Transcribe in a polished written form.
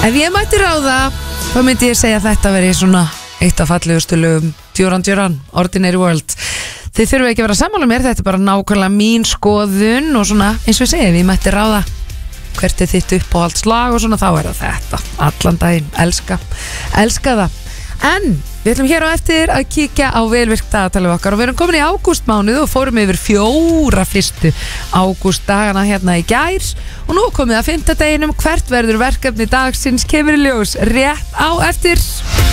Ef ég mætti ráða, þá myndi ég segja að þetta veri svona eitt af fallegustu lögum Duran Duran, Ordinary World. Þið þurfum ekki að vera sammála mér, þetta er bara nákvæmlega mín skoðun og svona, eins og ég segi, ef ég mætti ráða hvert er þitt uppáhaldslag og svona, þá er það þetta allan daginn, elska það. En við ætlum hér á eftir að kíkja á velvirkt dagatalið okkar og við erum komin í ágústmánuð og fórum yfir 4 fyrstu ágústdagana hérna í gær og nú komið að 5. deginum. Hvert verður verkefni dagsins kemur í ljós rétt á eftir.